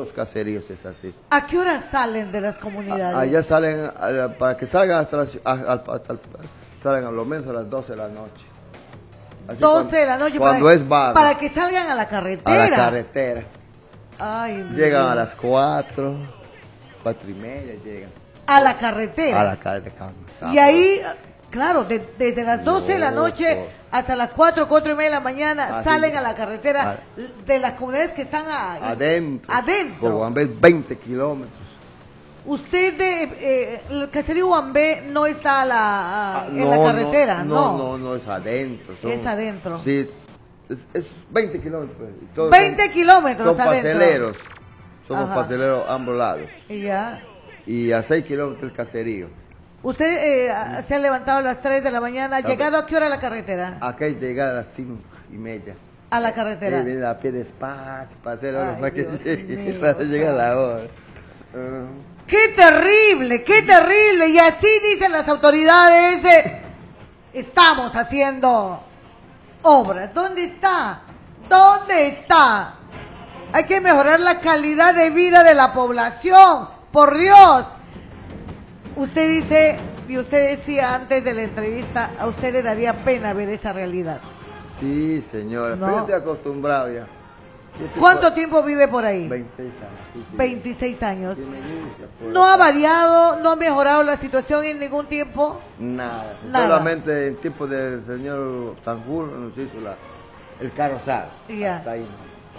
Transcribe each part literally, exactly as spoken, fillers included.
todos los caseríos es así. ¿A qué hora salen de las comunidades? A, allá salen, a, para que salgan hasta, las, a, a, hasta el, salen a lo menos a las doce de la noche. Así doce de la noche, cuando para, es barrio, para que salgan a la carretera. A la carretera. Ay, llegan Dios. a las cuatro, cuatro y media llegan. A la carretera. A la carretera. Y ahí, claro, de, desde las doce de la noche hasta las cuatro, cuatro y media de la mañana así salen a la carretera a, de las comunidades que están a, adentro. Adentro. Por Guambé, veinte kilómetros. Usted, de, eh, el caserío Guambé no está a la, a, Ah, en no, la carretera, no. no. No, no, no es adentro. Son, es adentro. Sí, es, es veinte kilómetros. Todos veinte son, kilómetros son adentro. pasteleros. Somos Ajá. pasteleros a ambos lados. Y ya. Y a seis kilómetros el caserío. Usted eh, se ha levantado a las tres de la mañana. ¿Ha llegado a qué hora a la carretera? Acá hay que llegar a las cinco y media. A la carretera. Sí, viene a pie despacio para hacer algo Ay, para que Dios llegue, mío, para o llegar a sea. la hora. Uh, ¡Qué terrible! ¡Qué terrible! Y así dicen las autoridades. eh, estamos haciendo obras. ¿Dónde está? ¿Dónde está? Hay que mejorar la calidad de vida de la población. ¡Por Dios! Usted dice, y usted decía antes de la entrevista, a usted le daría pena ver esa realidad. sí, señora, No. pero yo estoy acostumbrado ya. Yo estoy ¿Cuánto por- tiempo vive por ahí? veintiséis años. Sí, sí. veintiséis años. Sí, me gusta, por ¿No ha acá. variado, no ha mejorado la situación en ningún tiempo? Nada. Nada. Solamente en tiempo del señor Sanjur nos hizo la, el carrozal. Ya. Hasta ahí.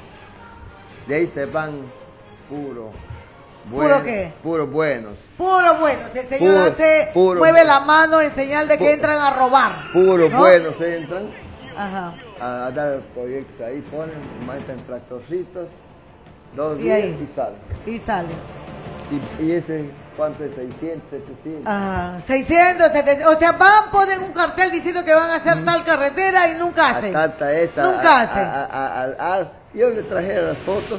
De ahí se van puro. ¿Puro qué? Puros buenos. Puro bueno, si el señor Puro- hace, puro mueve bueno. la mano en señal de que Pu- entran a robar. Puros ¿no? buenos entran Ajá. a, a dar proyectos ahí, ponen, meten tractorcitos, dos Y días ahí. y salen. Y sale. Y, y ese, ¿cuánto es? seiscientos, setecientos. Ajá. seiscientos, setecientos, o sea, van, ponen un cartel diciendo que van a hacer tal carretera y nunca hacen. Hasta esta. Nunca a- hacen. a- a- a- a- yo le traje las fotos.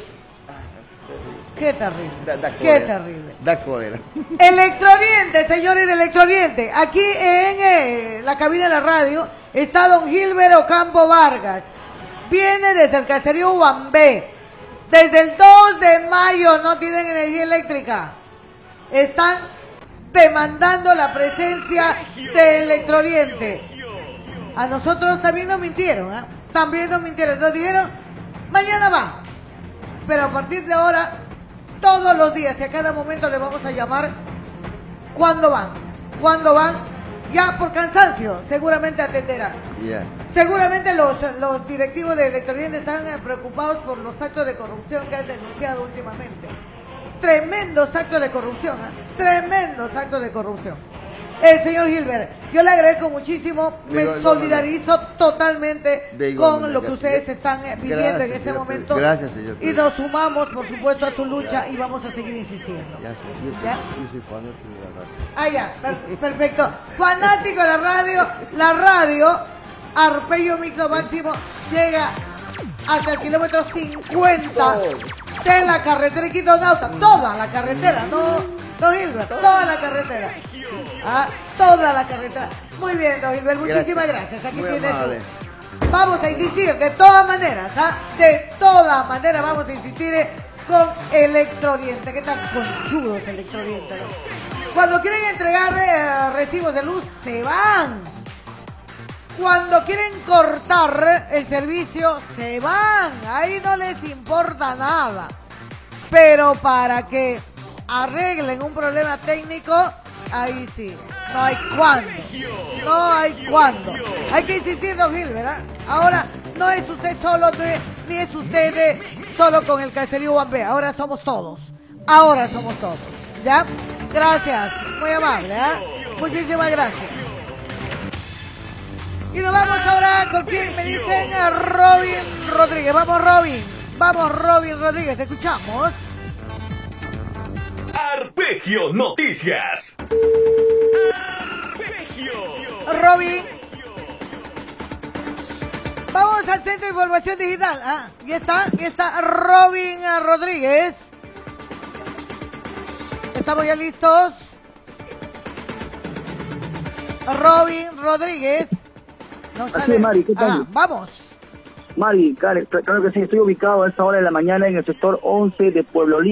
Qué terrible. Da, da Qué cólera, terrible. Da cólera. Electrooriente, señores de Electrooriente. Aquí en eh, la cabina de la radio está don Gilbert Ocampo Vargas. Viene desde el caserío Guambé. Desde el dos de mayo no tienen energía eléctrica. Están demandando la presencia de Electrooriente. A nosotros también nos mintieron, ¿ah? También nos mintieron. Nos dijeron, mañana va. Pero a partir de ahora, todos los días y a cada momento le vamos a llamar cuándo van. Cuándo van, ya por cansancio, seguramente atenderán. Ya. Seguramente los, los directivos de Electrooriente están eh, preocupados por los actos de corrupción que han denunciado últimamente. Tremendos actos de corrupción, ¿eh? Tremendos actos de corrupción. Eh, señor Gilbert, yo le agradezco muchísimo, De me igual solidarizo totalmente De igual con manera. lo que ustedes están eh, pidiendo Gracias, en ese señor momento. Gracias, señor Y nos sumamos, por supuesto, a su lucha y vamos a seguir insistiendo. Ya, yo, soy- ¿Ya? yo soy fanático de la radio. Ah, ya, per- perfecto. Fanático de la radio, la radio, Arpegio Mixto Máximo, llega hasta el kilómetro cincuenta de la carretera Quito Nauta, toda la carretera, no, no Gilbert, toda la carretera. Ah, toda la carretera. Muy bien, don Gilbert, muchísimas gracias. Aquí Muy tiene amable. su... Vamos a insistir, de todas maneras, ¿ah? De todas maneras vamos a insistir eh, con Electrooriente. ¿Qué tal conchudos Electrooriente? ¿No? Cuando quieren entregar eh, recibos de luz, se van. Cuando quieren cortar el servicio, se van. Ahí no les importa nada. Pero para que arreglen un problema técnico, ahí sí. No hay cuándo. No hay cuándo. Hay que insistir, don Gilbert. ¿eh? Ahora, no es usted solo, no es- ni es usted eh, solo con el caserío Guambé. Ahora somos todos. Ahora somos todos. ¿Ya? Gracias. Muy amable. ¿eh? Muchísimas gracias. Y nos vamos ahora con quien me dicen a Robin Rodríguez. Vamos, Robin. Vamos, Robin Rodríguez. Te escuchamos. Arpegio Noticias. Arpegio. Robin. Vamos al Centro de Información Digital. Ah, ya está, ya está Robin Rodríguez. ¿Estamos ya listos? Robin Rodríguez. No Así sale. es, Mari, ¿qué tal? Ah, vamos. Mari, claro, claro que sí, estoy ubicado a esta hora de la mañana en el sector once de Pueblo Libre.